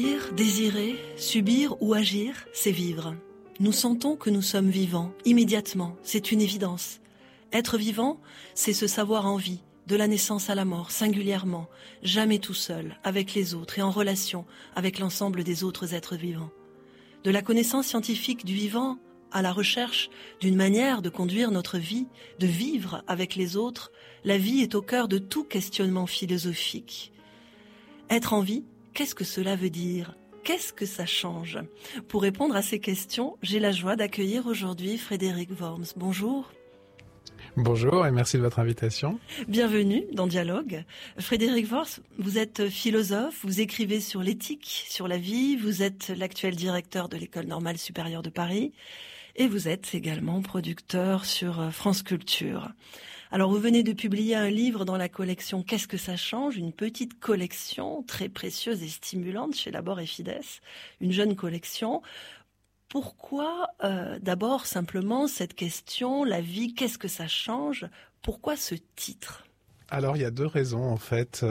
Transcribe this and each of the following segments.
Désirer, subir ou agir, c'est vivre. Nous sentons que nous sommes vivants, immédiatement, c'est une évidence. Être vivant, c'est se savoir en vie, de la naissance à la mort, singulièrement, jamais tout seul, avec les autres et en relation avec l'ensemble des autres êtres vivants. De la connaissance scientifique du vivant à la recherche d'une manière de conduire notre vie, de vivre avec les autres, la vie est au cœur de tout questionnement philosophique. Être en vie, qu'est-ce que cela veut dire ? Qu'est-ce que ça change ? Pour répondre à ces questions, j'ai la joie d'accueillir aujourd'hui Frédéric Worms. Bonjour. Bonjour et merci de votre invitation. Bienvenue dans Dialogue. Frédéric Worms, vous êtes philosophe, vous écrivez sur l'éthique, sur la vie, vous êtes l'actuel directeur de l'École normale supérieure de Paris et vous êtes également producteur sur France Culture. Alors vous venez de publier un livre dans la collection Qu'est-ce que ça change ? Une petite collection très précieuse et stimulante chez Labor et Fides, une jeune collection. Pourquoi d'abord simplement cette question, la vie, qu'est-ce que ça change ? Pourquoi ce titre ? Alors il y a deux raisons en fait.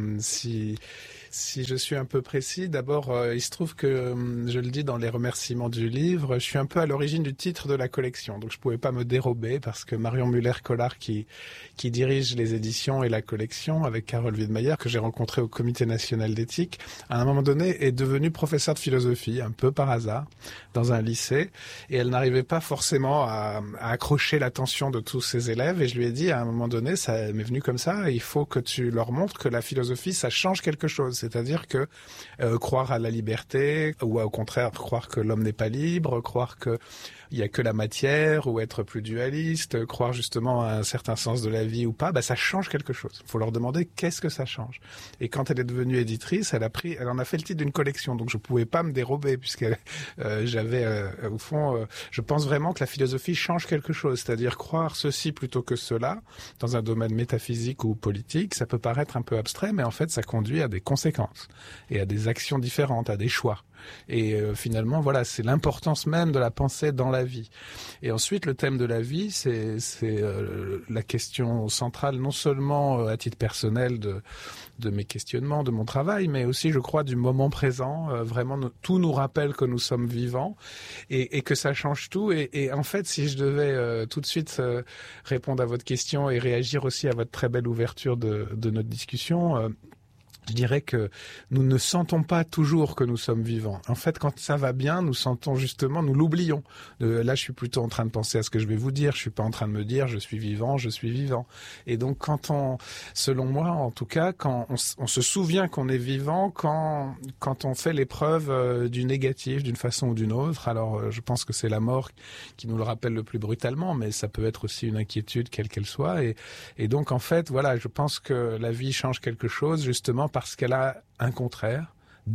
Si je suis un peu précis, d'abord, il se trouve que, je le dis dans les remerciements du livre, je suis un peu à l'origine du titre de la collection. Donc, je pouvais pas me dérober parce que Marion Muller-Collard, qui dirige les éditions et la collection avec Carole Wiedemeyer, que j'ai rencontré au Comité national d'éthique, à un moment donné, est devenue professeure de philosophie, un peu par hasard, dans un lycée. Et elle n'arrivait pas forcément à accrocher l'attention de tous ses élèves. Et je lui ai dit, à un moment donné, ça m'est venu comme ça, il faut que tu leur montres que la philosophie, ça change quelque chose. C'est-à-dire que croire à la liberté, ou au contraire croire que l'homme n'est pas libre, croire que il y a que la matière, ou être plus dualiste, croire justement à un certain sens de la vie ou pas, ça change quelque chose. Il faut leur demander qu'est-ce que ça change. Et quand elle est devenue éditrice, elle en a fait le titre d'une collection, donc je pouvais pas me dérober puisque j'avais au fond, je pense vraiment que la philosophie change quelque chose, c'est-à-dire croire ceci plutôt que cela dans un domaine métaphysique ou politique, ça peut paraître un peu abstrait, mais en fait ça conduit à des conséquences et à des actions différentes, à des choix. Et finalement, voilà, c'est l'importance même de la pensée dans la vie. Et ensuite, le thème de la vie, c'est la question centrale, non seulement à titre personnel de mes questionnements, de mon travail, mais aussi, je crois, du moment présent. Vraiment, tout nous rappelle que nous sommes vivants et que ça change tout. Et en fait, si je devais tout de suite répondre à votre question et réagir aussi à votre très belle ouverture de notre discussion, je dirais que nous ne sentons pas toujours que nous sommes vivants. En fait, quand ça va bien, nous sentons justement, nous l'oublions. Là, je suis plutôt en train de penser à ce que je vais vous dire. Je suis pas en train de me dire je suis vivant, je suis vivant. Et donc, selon moi, en tout cas, quand on se souvient qu'on est vivant, quand on fait l'épreuve du négatif d'une façon ou d'une autre, alors je pense que c'est la mort qui nous le rappelle le plus brutalement, mais ça peut être aussi une inquiétude, quelle qu'elle soit. Et donc, en fait, voilà, je pense que la vie change quelque chose, justement, parce qu'elle a un contraire,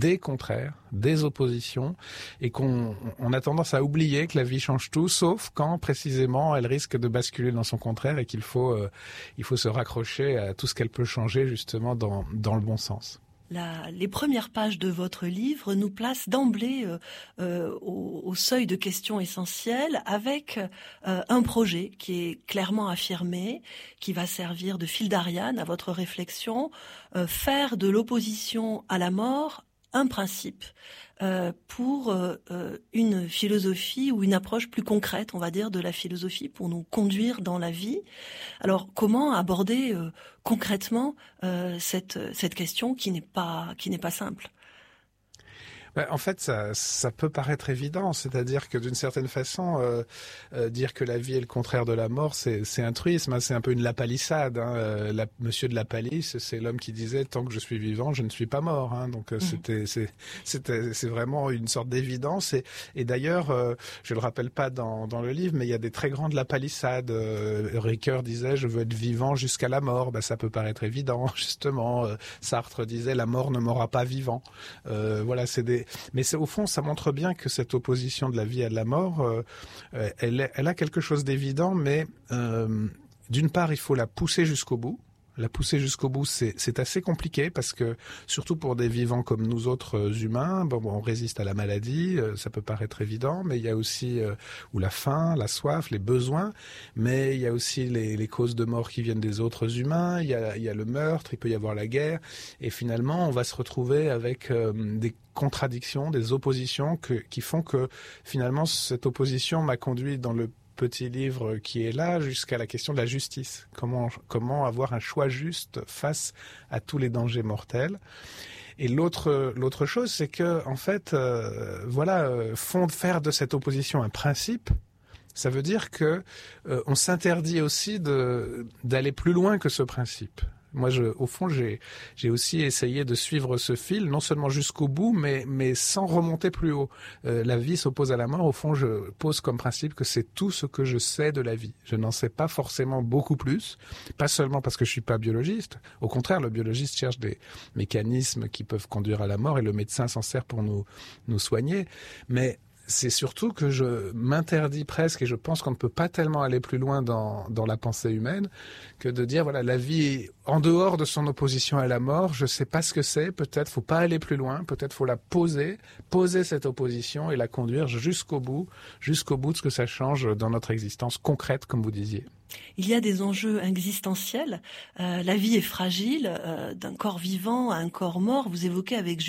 des oppositions, et qu'on a tendance à oublier que la vie change tout, sauf quand précisément elle risque de basculer dans son contraire et qu'il faut se raccrocher à tout ce qu'elle peut changer justement dans le bon sens. Les premières pages de votre livre nous placent d'emblée au seuil de questions essentielles avec un projet qui est clairement affirmé, qui va servir de fil d'Ariane à votre réflexion, faire de l'opposition à la mort un principe pour une philosophie ou une approche plus concrète, on va dire, de la philosophie pour nous conduire dans la vie. Alors, comment aborder concrètement cette question qui n'est pas simple ? En fait, ça peut paraître évident, c'est-à-dire que d'une certaine façon, dire que la vie est le contraire de la mort, c'est un truisme, hein, c'est un peu une lapalissade. Monsieur de Lapalisse, c'est l'homme qui disait tant que je suis vivant, je ne suis pas mort. Hein, donc c'est vraiment une sorte d'évidence. Et d'ailleurs, je le rappelle pas dans le livre, mais il y a des très grandes lapalissades. Ricoeur disait je veux être vivant jusqu'à la mort. Ça peut paraître évident, justement. Sartre disait la mort ne m'aura pas vivant. Voilà, mais au fond, ça montre bien que cette opposition de la vie à la mort, elle a quelque chose d'évident, mais d'une part, il faut la pousser jusqu'au bout, La pousser jusqu'au bout, c'est assez compliqué parce que, surtout pour des vivants comme nous autres humains, on résiste à la maladie, ça peut paraître évident, mais il y a aussi ou la faim, la soif, les besoins, mais il y a aussi les causes de mort qui viennent des autres humains, il y a le meurtre, il peut y avoir la guerre, et finalement on va se retrouver avec des contradictions, des oppositions qui font que finalement cette opposition m'a conduit dans le petit livre qui est là jusqu'à la question de la justice. Comment avoir un choix juste face à tous les dangers mortels. Et l'autre chose, c'est que en fait, faire de cette opposition un principe, ça veut dire que on s'interdit aussi d'aller plus loin que ce principe. Moi, au fond, j'ai aussi essayé de suivre ce fil, non seulement jusqu'au bout, mais sans remonter plus haut. La vie s'oppose à la mort. Au fond, je pose comme principe que c'est tout ce que je sais de la vie. Je n'en sais pas forcément beaucoup plus, pas seulement parce que je suis pas biologiste. Au contraire, le biologiste cherche des mécanismes qui peuvent conduire à la mort et le médecin s'en sert pour nous soigner. Mais c'est surtout que je m'interdis presque, et je pense qu'on ne peut pas tellement aller plus loin dans la pensée humaine, que de dire, voilà, la vie, en dehors de son opposition à la mort, je sais pas ce que c'est, peut-être faut pas aller plus loin, peut-être faut la poser cette opposition et la conduire jusqu'au bout de ce que ça change dans notre existence concrète, comme vous disiez. Il y a des enjeux existentiels. La vie est fragile, d'un corps vivant à un corps mort. Vous évoquez avec